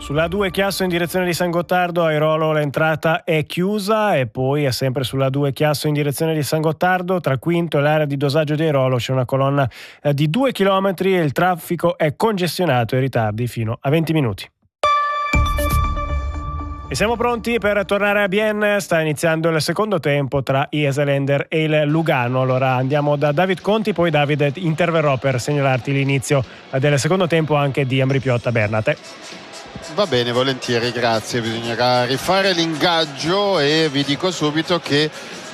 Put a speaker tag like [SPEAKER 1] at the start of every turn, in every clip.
[SPEAKER 1] Sulla A2 Chiasso in direzione di San Gottardo, Airolo l'entrata è chiusa, e poi è sempre sulla A2 Chiasso in direzione di San Gottardo, tra Quinto e l'area di dosaggio di Airolo c'è una colonna di 2 chilometri e il traffico è congestionato e ritardi fino a 20 minuti. E siamo pronti per tornare a Bienne. Sta iniziando il secondo tempo tra Iserländer e il Lugano. Allora andiamo da David Conti, poi David interverrò per segnalarti l'inizio del secondo tempo anche di Ambri Piotta Bernate.
[SPEAKER 2] Va bene, volentieri, grazie. Bisognerà rifare l'ingaggio e vi dico subito che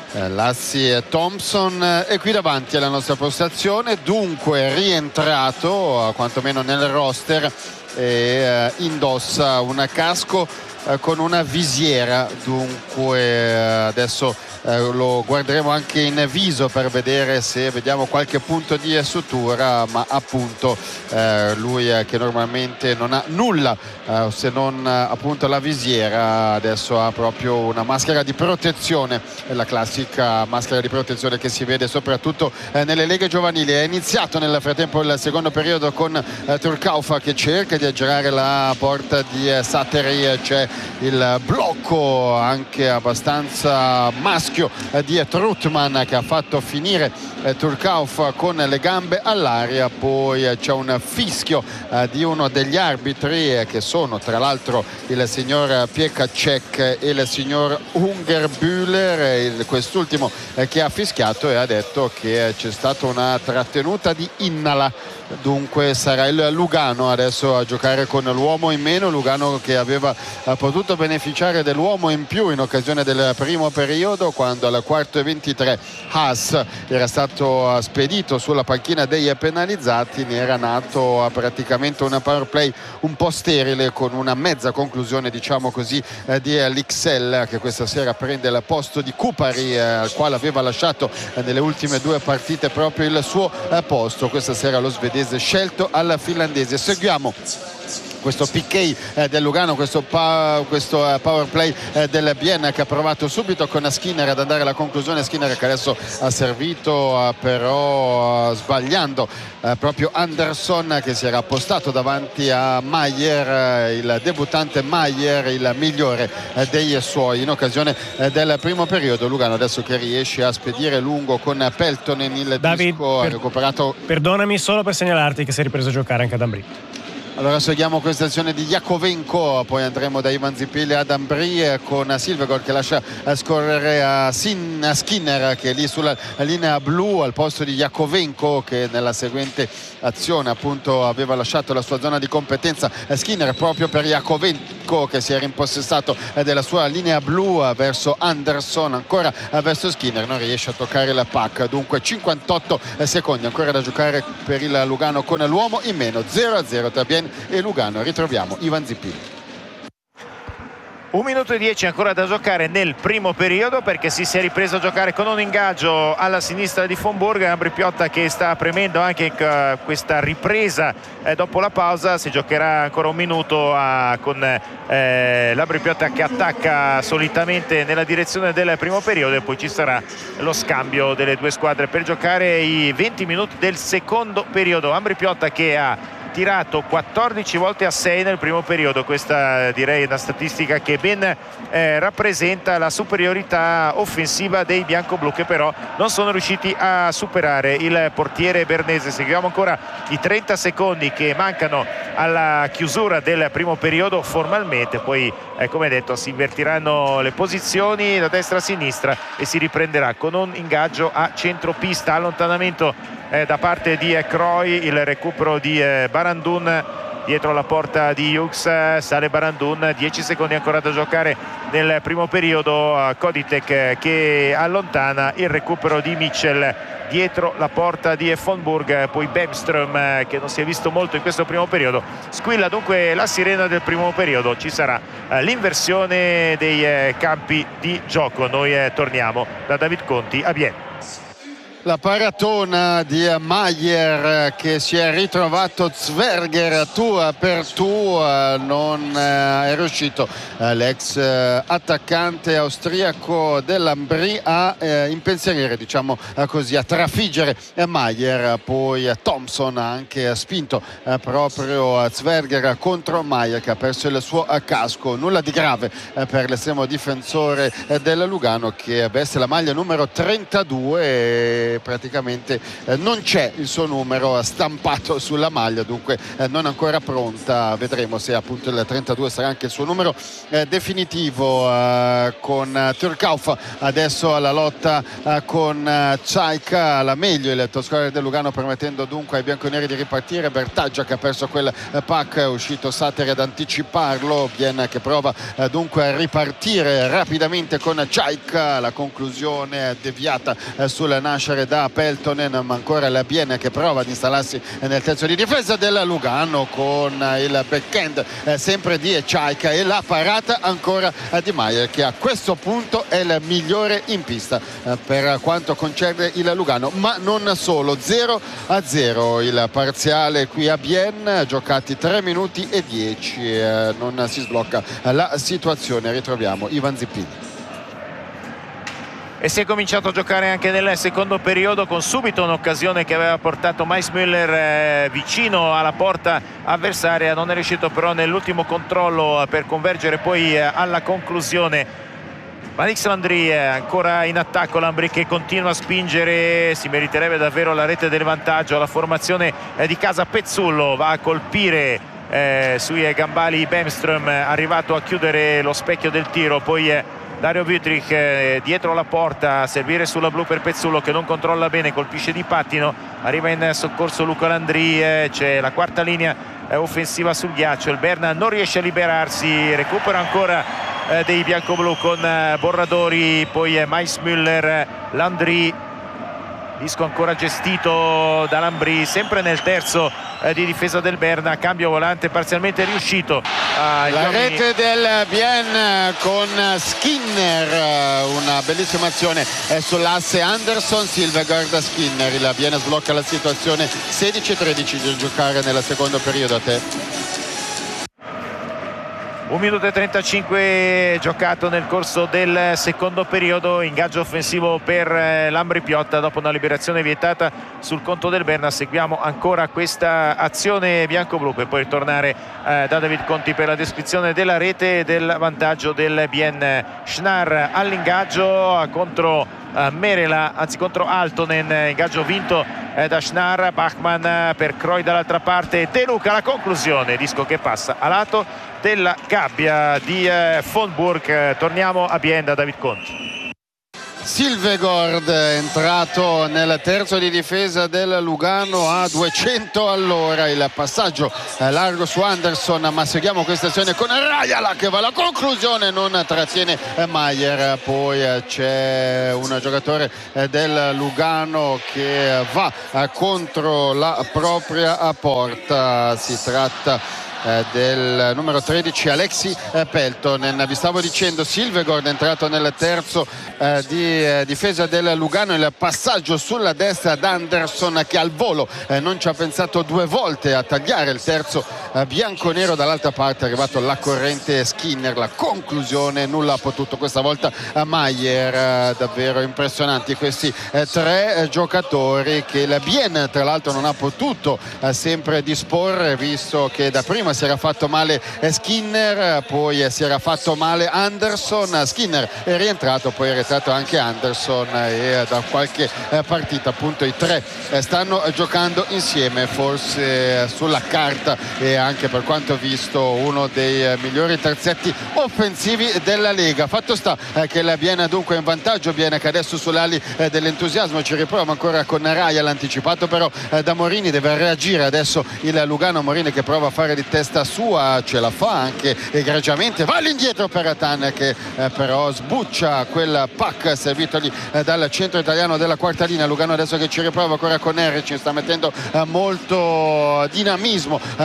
[SPEAKER 2] Lassi Thompson è qui davanti alla nostra postazione, dunque rientrato quantomeno nel roster e indossa un casco con una visiera, dunque adesso lo guarderemo anche in viso per vedere se vediamo qualche punto di sutura, ma appunto lui che normalmente non ha nulla se non appunto la visiera, adesso ha proprio una maschera di protezione, la classica maschera di protezione che si vede soprattutto nelle leghe giovanili. È iniziato nel frattempo il secondo periodo con Turkaufa che cerca di aggirare la porta di Satteri, c'è il blocco anche abbastanza maschio di Trutman che ha fatto finire Turkauf con le gambe all'aria, poi c'è un fischio di uno degli arbitri che sono tra l'altro il signor Piekacek e il signor Ungerbühler, quest'ultimo che ha fischiato e ha detto che c'è stata una trattenuta di Innala, dunque sarà il Lugano adesso a giocare con l'uomo in meno. Lugano che aveva potuto beneficiare dell'uomo in più in occasione del primo periodo, quando al quarto e 23 Haas era stato spedito sulla panchina dei penalizzati. Ne era nato praticamente un power play un po' sterile, con una mezza conclusione diciamo così di Lixel, che questa sera prende il posto di Kupari, al quale aveva lasciato nelle ultime due partite proprio il suo posto. Questa sera lo svedese scelto al finlandese. Seguiamo questo PK del Lugano, questo power play del Bienne, che ha provato subito con Skinner ad andare alla conclusione. Skinner che adesso ha servito però sbagliando proprio Anderson, che si era appostato davanti a Maier, il debuttante Maier, il migliore dei suoi in occasione del primo periodo. Lugano adesso che riesce a spedire lungo con Peltonen, il
[SPEAKER 1] David,
[SPEAKER 2] disco ha recuperato.
[SPEAKER 1] Perdonami, solo per segnalarti che si è ripreso a giocare anche ad Ambri.
[SPEAKER 2] Allora seguiamo questa azione di Jakovenko, poi andremo da Ivan Zipili ad Ambri con Silvegor che lascia scorrere a Skinner, che è lì sulla linea blu al posto di Jakovenko, che nella seguente azione appunto aveva lasciato la sua zona di competenza. Skinner proprio per Jakovenko, che si è rimpossessato della sua linea blu verso Anderson, ancora verso Skinner, non riesce a toccare la pacca. Dunque 58 secondi ancora da giocare per il Lugano con l'uomo in meno. 0-0 tra Bienne e Lugano. Ritroviamo Ivan Zipili.
[SPEAKER 3] 1 minuto e 10 ancora da giocare nel primo periodo, perché si è ripreso a giocare con un ingaggio alla sinistra di Fonburg. Ambri Piotta che sta premendo anche questa ripresa dopo la pausa. Si giocherà ancora 1 minuto con l'Ambri Piotta che attacca solitamente nella direzione del primo periodo, e poi ci sarà lo scambio delle due squadre per giocare i 20 minuti del secondo periodo. Ambri Piotta che ha tirato 14 volte a 6 nel primo periodo. Questa direi è una statistica che ben rappresenta la superiorità offensiva dei bianco-blu, che però non sono riusciti a superare il portiere bernese. Seguiamo ancora i 30 secondi che mancano alla chiusura del primo periodo formalmente, poi come detto si invertiranno le posizioni da destra a sinistra e si riprenderà con un ingaggio a centropista. Allontanamento da parte di Croy, il recupero di Barandun dietro la porta di Hughes. Sale Barandun, 10 secondi ancora da giocare nel primo periodo. Koditek che allontana, il recupero di Mitchell dietro la porta di Fonburg, poi Bemström che non si è visto molto in questo primo periodo. Squilla dunque la sirena del primo periodo, ci sarà l'inversione dei campi di gioco. Noi torniamo da David Conti a Bienne.
[SPEAKER 2] La paratona di Maier che si è ritrovato Zwerger tu per tu, non è riuscito l'ex attaccante austriaco dell'Ambri a impensierire, diciamo così, a trafiggere Maier. Poi Thompson ha anche spinto proprio Zwerger contro Maier, che ha perso il suo casco. Nulla di grave per l'estremo difensore del Lugano, che veste la maglia numero 32 e praticamente non c'è il suo numero stampato sulla maglia, dunque non ancora pronta. Vedremo se appunto il 32 sarà anche il suo numero definitivo. Con Turkauf adesso alla lotta con Cajka, la meglio il top scorer del Lugano, permettendo dunque ai bianconeri di ripartire. Bertaggia che ha perso quel pack, è uscito Sateri ad anticiparlo. Bien che prova dunque a ripartire rapidamente con Cajka, la conclusione deviata sul nascere da Peltonen, ma ancora la Bien che prova ad installarsi nel terzo di difesa del Lugano con il backhand sempre di Cajka e la parata ancora di Maier, che a questo punto è il migliore in pista per quanto concerne il Lugano, ma non solo. 0-0 il parziale qui a Bien, giocati 3 minuti e 10, non si sblocca la situazione. Ritroviamo Ivan Zippini.
[SPEAKER 3] E si è cominciato a giocare anche nel secondo periodo, con subito un'occasione che aveva portato Mais Müller vicino alla porta avversaria. Non è riuscito però nell'ultimo controllo per convergere poi alla conclusione. Manix Landry ancora in attacco, Landry che continua a spingere, si meriterebbe davvero la rete del vantaggio. La formazione di casa Pezzullo va a colpire sui gambali Bemström, arrivato a chiudere lo specchio del tiro. Poi Dario Wüthrich dietro la porta a servire sulla blu per Pezzullo, che non controlla bene, colpisce di pattino, arriva in soccorso Luca Landry. C'è la quarta linea offensiva sul ghiaccio, il Berna non riesce a liberarsi, recupera ancora dei biancoblù con Borradori, poi Mais Müller, Landry, disco ancora gestito da Landry, sempre nel terzo di difesa del Berna. Cambio volante parzialmente riuscito.
[SPEAKER 2] La rete del Bien con Skinner, una bellissima azione sull'asse Anderson, Silvegaard, Skinner. Il Bien sblocca la situazione. 16-13 di giocare nel secondo periodo. A te.
[SPEAKER 3] 1 minuto e 35 giocato nel corso del secondo periodo. Ingaggio offensivo per l'Ambri Piotta dopo una liberazione vietata sul conto del Berna. Seguiamo ancora questa azione bianco-blu per poi ritornare da David Conti per la descrizione della rete e del vantaggio del Bien. Schnarr all'ingaggio contro Merela, anzi contro Altonen, ingaggio vinto da Schnarr. Bachmann per Croy dall'altra parte, De Luca la conclusione, disco che passa a lato della gabbia di von Burg. Torniamo a Bien da David Conti.
[SPEAKER 2] Silvegaard è entrato nel terzo di difesa del Lugano a 200 all'ora, il passaggio largo su Anderson, ma seguiamo questa azione con Rajala che va alla conclusione, non trattiene Maier. Poi c'è un giocatore del Lugano che va contro la propria porta, si tratta del numero 13 Alexi Peltonen. Vi stavo dicendo, Silvegaard è entrato nel terzo di difesa del Lugano, il passaggio sulla destra ad Anderson che al volo non ci ha pensato due volte a tagliare il terzo bianconero. Dall'altra parte è arrivato la corrente Skinner, la conclusione nulla ha potuto questa volta a Maier. Davvero impressionanti questi tre giocatori che il Bien tra l'altro non ha potuto sempre disporre, visto che da prima si era fatto male Skinner, poi si era fatto male Anderson. Skinner è rientrato, poi è rientrato anche Anderson, e da qualche partita appunto i tre stanno giocando insieme. Forse sulla carta e anche per quanto visto uno dei migliori terzetti offensivi della Lega. Fatto sta che la Bien dunque in vantaggio, Bien che adesso sulle ali dell'entusiasmo ci riprova ancora con Raia, l'anticipato però da Morini, deve reagire adesso il Lugano. Morini che prova a fare di testa sua, ce la fa anche egregiamente, va all'indietro per Atan che però sbuccia quel pack servitogli dal centro italiano della quarta linea. Lugano adesso che ci riprova ancora con Eric, sta mettendo molto dinamismo a questo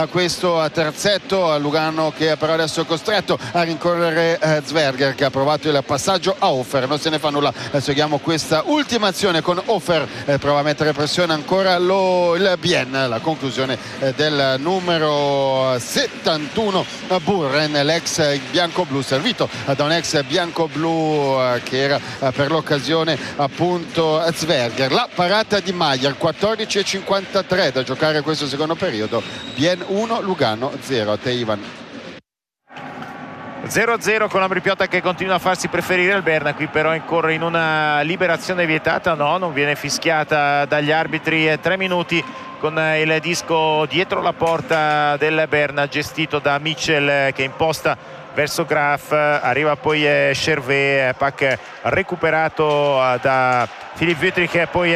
[SPEAKER 2] questo terzetto. Lugano che però adesso è costretto a rincorrere Zwerger, che ha provato il passaggio a Hofer, non se ne fa nulla. Seguiamo questa ultima azione con Hofer, prova a mettere pressione ancora il Bien. La conclusione del numero 71 Burren, l'ex bianco-blu, servito da un ex bianco-blu che era per l'occasione appunto Zwerger. La parata di Maier, 14:53 da giocare questo secondo periodo. Bien 1, Lugano 0. A te Ivan.
[SPEAKER 3] 0-0 con Ambri Piotta che continua a farsi preferire il Berna. Qui però incorre in una liberazione vietata, no, non viene fischiata dagli arbitri. 3 minuti con il disco dietro la porta del Berna, gestito da Mitchell che imposta verso Graf, arriva poi Chervet, Pack recuperato da Philipp Wüttrich e poi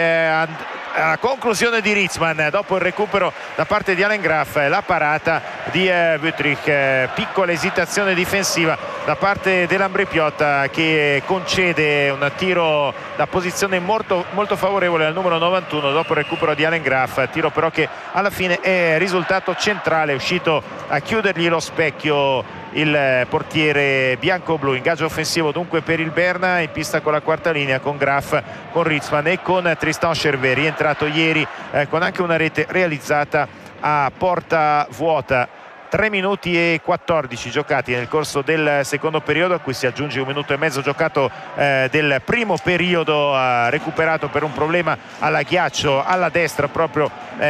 [SPEAKER 3] la conclusione di Ritzman dopo il recupero da parte di Alain Graf, la parata di Wüttrich. Piccola esitazione difensiva da parte dell'Ambri Piotta che concede un tiro da posizione molto favorevole al numero 91 dopo il recupero di Alain Graf, tiro però che alla fine è risultato centrale, è uscito a chiudergli lo specchio il portiere bianco-blu. Ingaggio offensivo dunque per il Berna, in pista con la quarta linea con Graf, con Ritzman e con Tristan Chervet, rientrato ieri con anche una rete realizzata a porta vuota. 3 minuti e 14 giocati nel corso del secondo periodo, a cui si aggiunge 1 minuto e mezzo giocato del primo periodo, recuperato per un problema alla ghiaccio alla destra proprio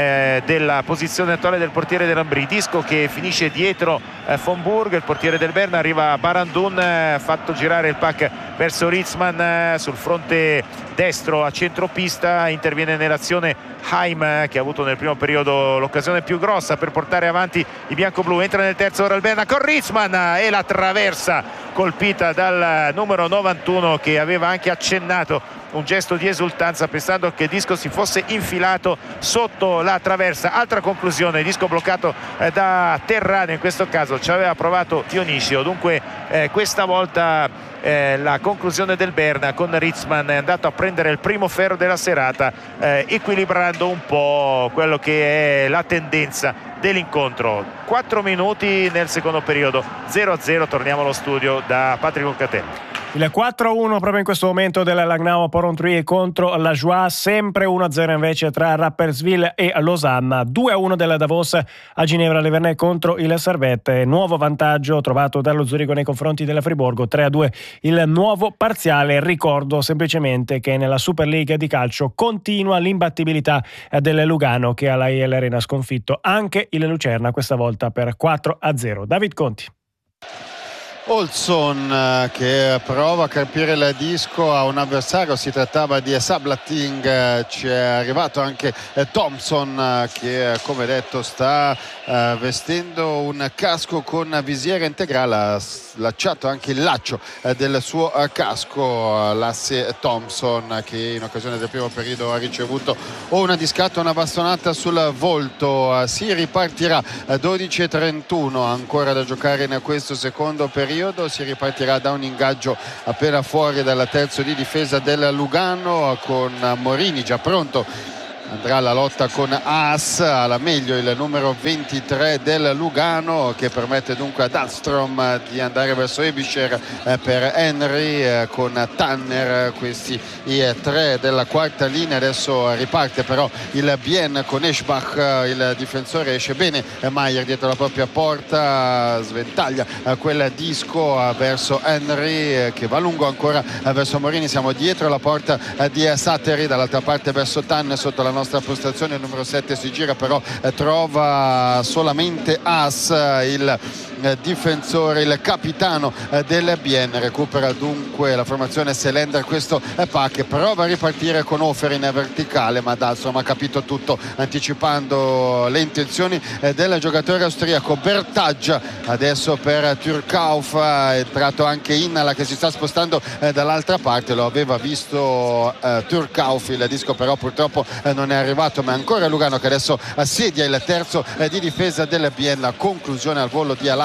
[SPEAKER 3] della posizione attuale del portiere dell'Ambri. Disco che finisce dietro von Burg, il portiere del Berna, arriva Barandun, fatto girare il pack verso Ritzman sul fronte destro a centropista, interviene nell'azione Haim che ha avuto nel primo periodo l'occasione più grossa per portare avanti i bianco-blu. Entra nel terzo ora il Berna con Ritzman e la traversa colpita dal numero 91 che aveva anche accennato un gesto di esultanza pensando che Disco si fosse infilato sotto la traversa. Altra conclusione, Disco bloccato da Terrano, in questo caso ci aveva provato Dionisio. Dunque questa volta la conclusione del Berna con Ritzman è andato a prendere il primo ferro della serata, equilibrando un po' quello che è la tendenza dell'incontro. 4 minuti nel secondo periodo, 0-0. Torniamo allo studio da Patrick Occatelli.
[SPEAKER 1] Il 4-1 proprio in questo momento della Langnau Porrentruy contro la Joie, sempre 1-0 invece tra Rapperswil e Lausanne, 2-1 della Davos a Ginevra Levernet contro il Servette, nuovo vantaggio trovato dallo Zurigo nei confronti della Friburgo, 3-2 il nuovo parziale. Ricordo semplicemente che nella Super League di calcio continua l'imbattibilità del Lugano che alla IL Arena ha sconfitto anche il Lucerna, questa volta per 4-0. David Conti.
[SPEAKER 2] Olson che prova a carpire il disco a un avversario, si trattava di Sablating, ci è arrivato anche Thompson che come detto sta vestendo un casco con visiera integrale, ha slacciato anche il laccio del suo casco l'asse Thompson che in occasione del primo periodo ha ricevuto o una discatta o una bastonata sul volto. Si ripartirà 12:31 ancora da giocare in questo secondo periodo. Si ripartirà da un ingaggio appena fuori dal terzo di difesa del Lugano con Morini già pronto. Andrà alla lotta con Haas, alla meglio il numero 23 del Lugano che permette dunque ad Alstrom di andare verso Ebischer per Henry con Tanner, questi i tre della quarta linea. Adesso riparte però il Bien con Eschbach, il difensore esce bene, Maier dietro la propria porta sventaglia quel disco verso Henry che va lungo ancora verso Morini. Siamo dietro la porta di Satteri, dall'altra parte verso Tanner sotto la nostra postazione. Il numero 7 si gira però trova solamente Haas, il difensore, il capitano del Bien. Recupera dunque la formazione Selender, questo pack prova a ripartire con Hofer in verticale ma Dahlstrom ha capito tutto anticipando le intenzioni del giocatore austriaco. Bertaggia adesso per Turkauf, è entrato anche Innala che si sta spostando dall'altra parte, lo aveva visto Turkauf, il disco però purtroppo non è arrivato, ma è ancora Lugano che adesso assedia il terzo di difesa del Bien. La conclusione al volo di Alà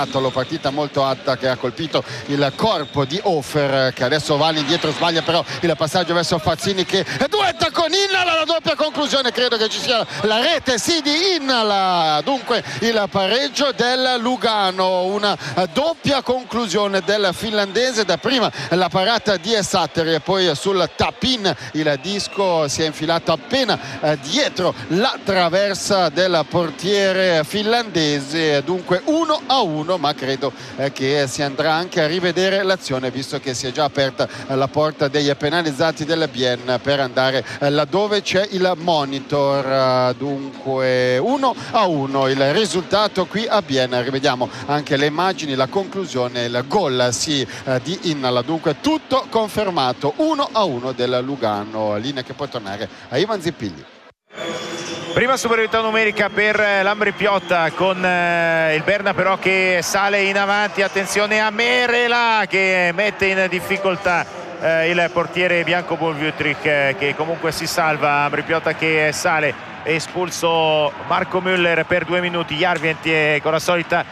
[SPEAKER 2] pallotolo, partita molto alta che ha colpito il corpo di Hofer, che adesso va all'indietro, sbaglia però il passaggio verso Fazzini che duetta con Innala, la doppia conclusione, credo che ci sia la rete sì di Innala, dunque il pareggio del Lugano, una doppia conclusione del finlandese, da prima la parata di Satteri e poi sul tap-in il disco si è infilato appena dietro la traversa del portiere finlandese, dunque 1-1, ma credo che si andrà anche a rivedere l'azione visto che si è già aperta la porta dei penalizzati del Bien per andare laddove c'è il monitor, dunque 1-1 il risultato qui a Bien. Rivediamo anche le immagini, la conclusione, il gol sì di Innala, dunque tutto confermato, 1-1 del Lugano, linea che può tornare a Ivan Zippilli.
[SPEAKER 3] Prima superiorità numerica per l'Ambri Piotta con il Berna però che sale in avanti, attenzione a Merela che mette in difficoltà il portiere bianco Wüthrich che comunque si salva. Ambri Piotta che sale, espulso Marco Müller per 2 minuti. Järventie con la solita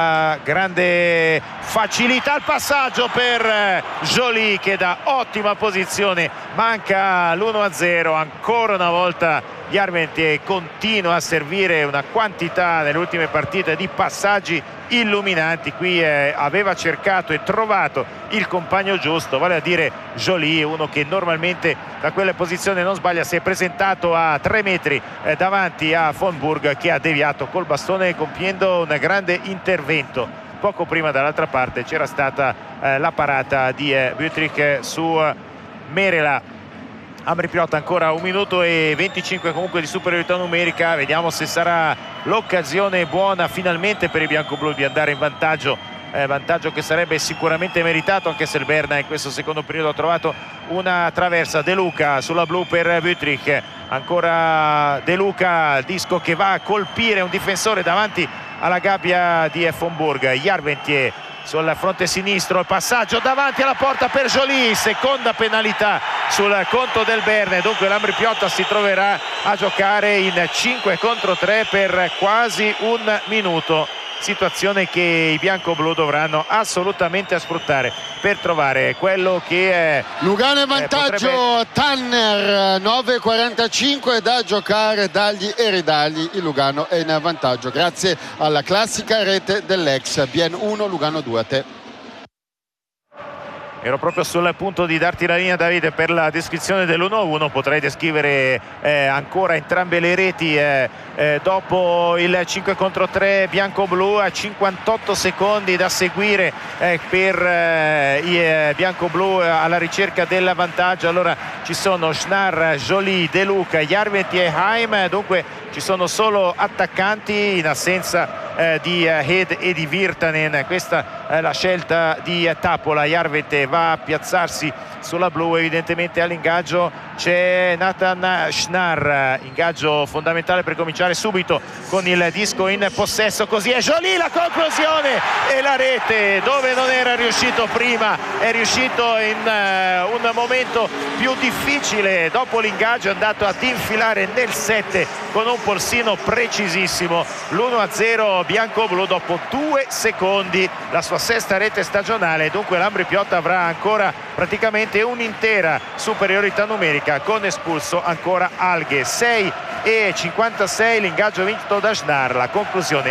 [SPEAKER 3] grande facilità al passaggio per Joly che da ottima posizione manca l'1-0. Ancora una volta Järventie continua a servire una quantità nelle ultime partite di passaggi illuminanti. Qui aveva cercato e trovato il compagno giusto, vale a dire Joly, uno che normalmente da quelle posizioni non sbaglia. Si è presentato a 3 metri davanti a von Burg che ha deviato col bastone compiendo un grande intervento. Poco prima dall'altra parte c'era stata la parata di Wüthrich su Merela. Ambri Piotta ancora 1 minuto e 25 comunque di superiorità numerica, vediamo se sarà l'occasione buona finalmente per i biancoblù di andare in vantaggio, vantaggio che sarebbe sicuramente meritato, anche se il Berna in questo secondo periodo ha trovato una traversa. De Luca sulla blu per Wüthrich, ancora De Luca, disco che va a colpire un difensore davanti alla gabbia di von Burg. Järventie sul fronte sinistro, il passaggio davanti alla porta per Joly, seconda penalità sul conto del Berna, dunque l'Ambri Piotta si troverà a giocare in 5 contro 3 per quasi 1 minuto, situazione che i biancoblù dovranno assolutamente sfruttare per trovare quello che è
[SPEAKER 2] Lugano in vantaggio, potrebbe... Tanner 9:45 da giocare dagli eredali, il Lugano è in vantaggio grazie alla classica rete dell'ex. Bien 1 Lugano 2. A te.
[SPEAKER 3] Ero proprio sul punto di darti la linea, Davide, per la descrizione dell'1-1. Potrei descrivere ancora entrambe le reti dopo il 5 contro 3 bianco-blu, a 58 secondi da seguire per i bianco-blu alla ricerca del vantaggio. Allora ci sono Schnarr, Joly, De Luca, Järventie e Haim, dunque ci sono solo attaccanti in assenza di Head e di Virtanen. Questa è la scelta di Tapola. Järventie va a piazzarsi sulla blu, evidentemente all'ingaggio c'è Nathan Schnarr, ingaggio fondamentale per cominciare subito con il disco in possesso. Così è Joly, la conclusione e la rete, dove non era riuscito prima è riuscito in un momento più difficile. Dopo l'ingaggio è andato ad infilare nel 7 con un polsino precisissimo l'1-0 bianco-blu dopo 2 secondi, la sua 6ª rete stagionale. Dunque l'Ambri Piotta avrà ancora praticamente un'intera superiorità numerica, con espulso ancora Alghe. 6:56 l'ingaggio vinto da Schnarr, la conclusione